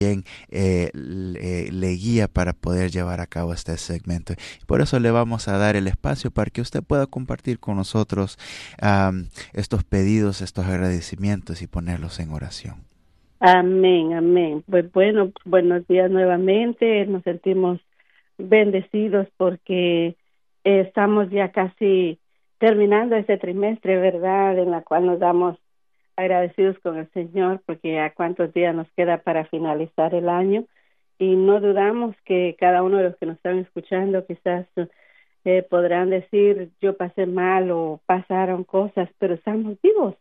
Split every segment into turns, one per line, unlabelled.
le guía para poder llevar a cabo este segmento. Por eso le vamos a dar el espacio para que usted pueda compartir con nosotros estos pedidos, estos agradecimientos y ponerlos en oración.
Amén, amén. Pues bueno, buenos días nuevamente. Nos sentimos bendecidos porque estamos ya casi terminando este trimestre, ¿verdad? En la cual nos damos agradecidos con el Señor porque a cuántos días nos queda para finalizar el año y no dudamos que cada uno de los que nos están escuchando quizás podrán decir yo pasé mal o pasaron cosas, pero estamos vivos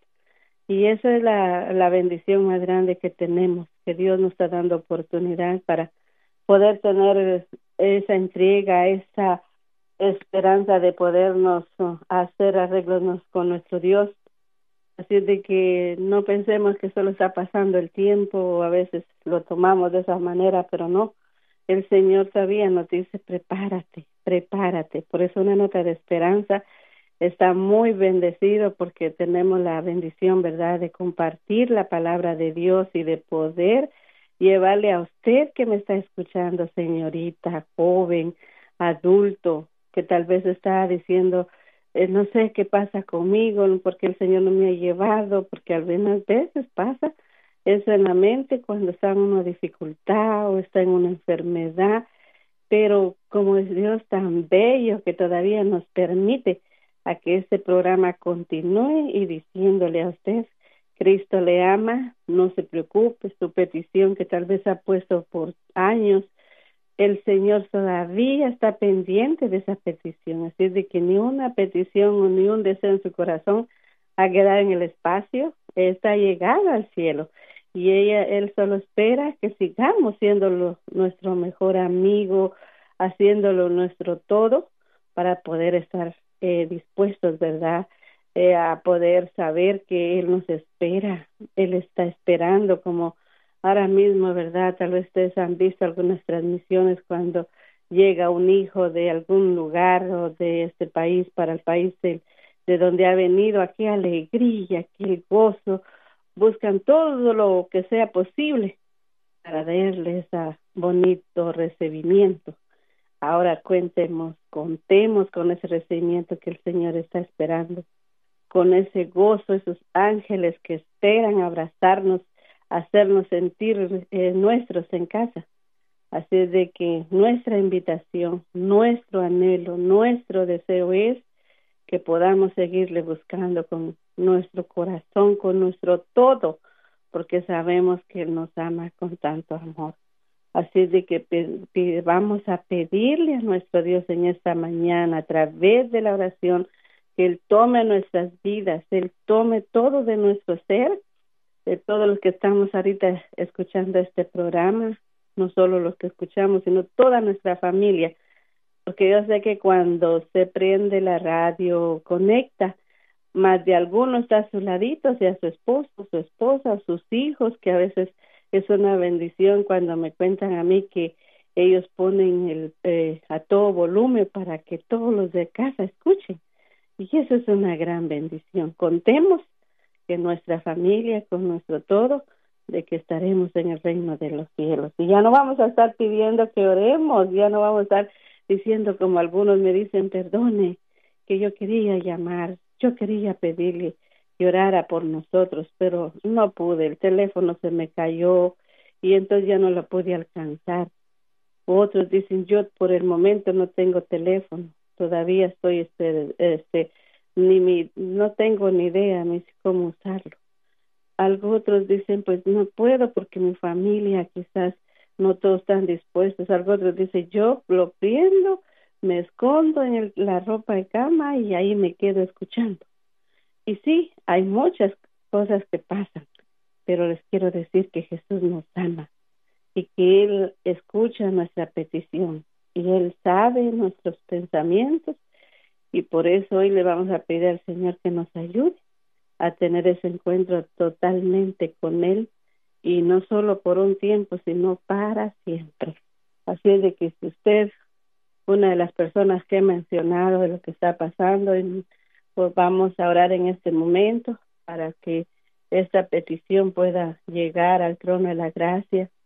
y esa es la bendición más grande que tenemos, que Dios nos está dando oportunidad para poder tener esa entrega, esa esperanza de podernos hacer arreglos con nuestro Dios. Así es de que no pensemos que solo está pasando el tiempo, o a veces lo tomamos de esa manera, pero no. El Señor todavía nos dice, prepárate, prepárate. Por eso una nota de esperanza está muy bendecido porque tenemos la bendición, ¿verdad?, de compartir la palabra de Dios y de poder llevarle a usted que me está escuchando, señorita, joven, adulto, que tal vez está diciendo, no sé qué pasa conmigo, porque el Señor no me ha llevado, porque algunas veces pasa eso en la mente cuando está en una dificultad o está en una enfermedad, pero como es Dios tan bello que todavía nos permite a que este programa continúe y diciéndole a usted, Cristo le ama, no se preocupe, su petición que tal vez ha puesto por años, el Señor todavía está pendiente de esa petición, así es de que ni una petición o ni un deseo en su corazón ha quedado en el espacio, está llegada al cielo y él solo espera que sigamos siendo nuestro mejor amigo, haciéndolo nuestro todo para poder estar dispuestos, ¿verdad?, a poder saber que Él nos espera, Él está esperando como ahora mismo, ¿verdad? Tal vez ustedes han visto algunas transmisiones cuando llega un hijo de algún lugar o de este país para el país de donde ha venido, aquí alegría, aquí el gozo, buscan todo lo que sea posible para darle ese bonito recibimiento. Ahora contemos con ese recibimiento que el Señor está esperando, con ese gozo, esos ángeles que esperan abrazarnos, hacernos sentir nuestros en casa. Así es de que nuestra invitación, nuestro anhelo, nuestro deseo es que podamos seguirle buscando con nuestro corazón, con nuestro todo, porque sabemos que Él nos ama con tanto amor. Así es de que vamos a pedirle a nuestro Dios en esta mañana, a través de la oración, que Él tome nuestras vidas, Él tome todo de nuestro ser, de todos los que estamos ahorita escuchando este programa, no solo los que escuchamos, sino toda nuestra familia, porque yo sé que cuando se prende la radio, conecta, más de alguno está a su ladito, sea su esposo, su esposa, sus hijos, que a veces es una bendición cuando me cuentan a mí que ellos ponen a todo volumen para que todos los de casa escuchen. Y eso es una gran bendición. Contemos que nuestra familia, con nuestro todo, de que estaremos en el reino de los cielos. Y ya no vamos a estar pidiendo que oremos, ya no vamos a estar diciendo como algunos me dicen, perdone, que yo quería llamar, yo quería pedirle que orara por nosotros, pero no pude, el teléfono se me cayó y entonces ya no lo pude alcanzar. Otros dicen, yo por el momento no tengo teléfono, todavía estoy no tengo ni idea ni sé cómo usarlo. Algo otros dicen, pues no puedo porque mi familia quizás no todos están dispuestos. Algo otros dicen, yo lo prendo, me escondo en la ropa de cama y ahí me quedo escuchando. Y sí, hay muchas cosas que pasan, pero les quiero decir que Jesús nos ama y que Él escucha nuestra petición y Él sabe nuestros pensamientos y por eso hoy le vamos a pedir al Señor que nos ayude a tener ese encuentro totalmente con Él y no solo por un tiempo, sino para siempre. Así es de que si usted, una de las personas que he mencionado de lo que está pasando, pues vamos a orar en este momento para que esta petición pueda llegar al trono de la gracia